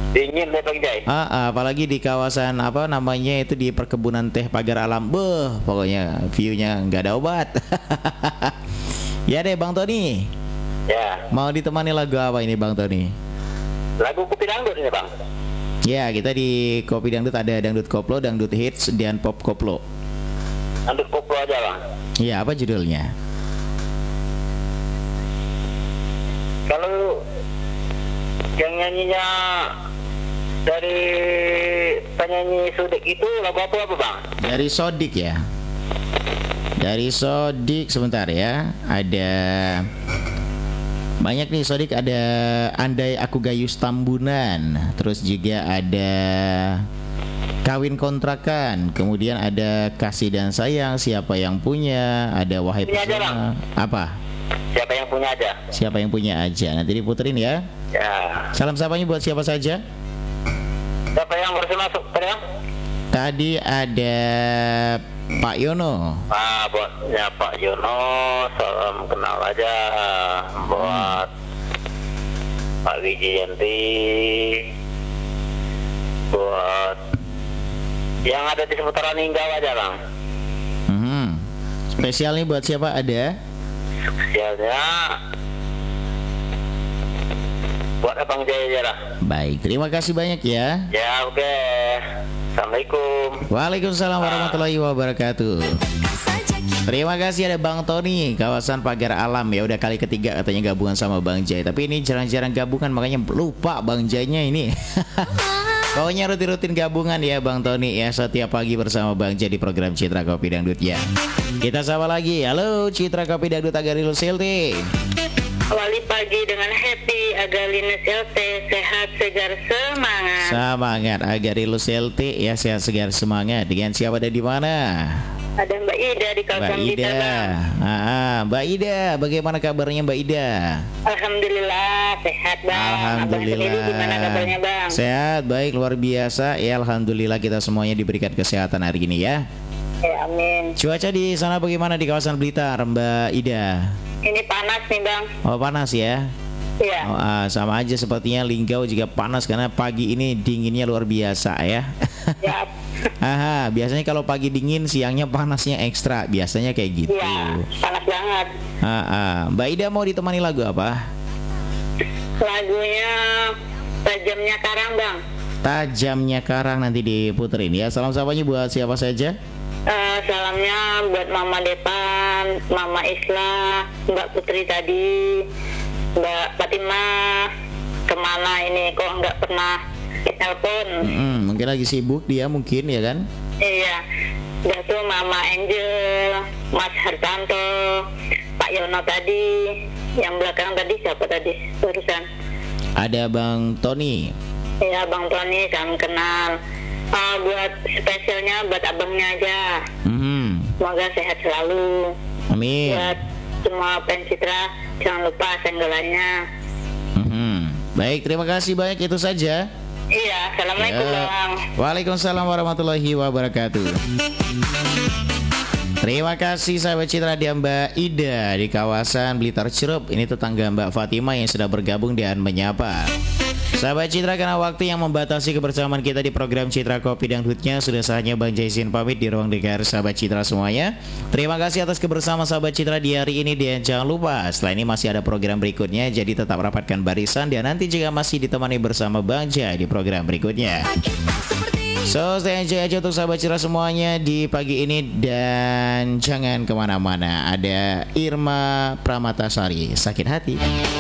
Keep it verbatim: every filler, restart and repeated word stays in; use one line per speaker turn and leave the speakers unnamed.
Dingin deh Bang Jai.
Ah, ah, apalagi di kawasan apa namanya itu di perkebunan teh pagar alam. Beuh, pokoknya view-nya nggak ada obat. Ya deh Bang Tony.
Ya.
Mau ditemani lagu apa ini Bang Tony?
Lagu Kopi Dangdut ini Bang.
Ya, kita di Kopi Dangdut ada dangdut koplo, dangdut hits, dan pop koplo.
Dangdut koplo aja Bang.
Ya, apa judulnya?
Kalau yang nyanyinya dari penyanyi Sodik itu lagu apa apa Bang?
Dari Sodik ya. Dari Sodik sebentar ya. Ada banyak nih Sodik, ada Andai Aku Gayus Tambunan, terus juga ada Kawin Kontrakan, kemudian ada Kasih dan Sayang, Siapa Yang Punya, ada Wahai
Punya aja, Bang.
Pesona. Apa?
Siapa yang punya aja?
Siapa Yang Punya aja. Nanti diputerin ya.
Ya.
Salam sapanya buat siapa saja?
Siapa yang harus masuk tadi Bang?
Tadi ada Pak Yono.
Ah, buatnya Pak Yono, salam kenal aja. Buat Pak Wijiyanti, buat yang ada di seputaran Ninggau aja Bang.
Hmm. Spesial nih buat siapa ada?
Spesialnya buat Abang Jaya aja lah.
Baik, terima kasih banyak ya.
Ya oke. Assalamualaikum.
Waalaikumsalam warahmatullahi wabarakatuh. Terima kasih ada Bang Tony, kawasan pagar alam ya. Udah kali ketiga katanya gabungan sama Bang Jai. Tapi ini jarang-jarang gabungan, makanya lupa Bang Jainya ini. Pokoknya rutin-rutin gabungan ya Bang Tony ya, setiap pagi bersama Bang Jai di program Citra Kopi Dangdut ya. Kita sapa lagi. Halo Citra Kopi Dangdut Agarilus Silti.
Awali pagi dengan happy Agalinus L T, sehat segar semangat.
Semangat Agarilus Silti ya, sehat segar semangat. Dengan siapa ada di mana?
Ada Mbak Ida di
Mbak
kawasan
Ida.
Blitar, Bang.
Ah, Mbak Ida, bagaimana kabarnya Mbak Ida?
Alhamdulillah sehat Bang. Abang sendiri
Alhamdulillah.
gimana kabarnya Bang?
Sehat, baik, luar biasa. Ya alhamdulillah kita semuanya diberikan kesehatan hari ini ya.
Ya amin.
Cuaca di sana bagaimana di kawasan Blitar, Mbak Ida?
Ini panas nih Bang.
Oh panas ya?
Iya.
Oh, ah, sama aja sepertinya Linggau juga panas karena pagi ini dinginnya luar biasa ya.
Ya.
Aha, biasanya kalau pagi dingin siangnya panasnya ekstra, biasanya kayak gitu.
Iya, panas banget.
Ah, ah. Mbak Ida mau ditemani lagu apa?
Lagunya Tajamnya Karang Bang.
Tajamnya Karang nanti diputerin ya. Salam sapanya buat siapa saja?
Eh, salamnya buat Mama Depan, Mama Isla, Mbak Putri tadi, Mbak Fatimah. Kemana ini kok nggak pernah telepon?
Hmm, mungkin lagi sibuk dia mungkin ya kan?
Iya, udah tuh Mama Angel, Mas Hartanto, Pak Yono tadi, yang belakang tadi siapa tadi barusan?
Ada Bang Tony.
Iya Bang Tony, salam kenal. Uh, buat spesialnya buat abangnya aja.
Hmm,
Semoga sehat selalu.
amin.
Buat semua pencitra jangan lupa senggolannya.
Hmm, baik, terima kasih banyak, itu saja.
Iya, assalamualaikum
Ya.
Bang.
Waalaikumsalam warahmatullahi wabarakatuh. Terima kasih sahabat Citra dia Mbak Ida di kawasan Blitar Cirup. Ini tetangga Mbak Fatima yang sudah bergabung dan menyapa. Sahabat Citra, karena waktu yang membatasi kebersamaan kita di program Citra Kopi Dangdutnya, sudah saatnya Bang Jaisin pamit di ruang dengar sahabat Citra semuanya. Terima kasih atas kebersamaan sahabat Citra di hari ini, dan jangan lupa setelah ini masih ada program berikutnya, jadi tetap rapatkan barisan dan nanti juga masih ditemani bersama Bang Jai di program berikutnya. So, stay enjoy aja untuk sahabat Citra semuanya di pagi ini, dan jangan kemana-mana. Ada Irma Pramatasari, Sakit Hati.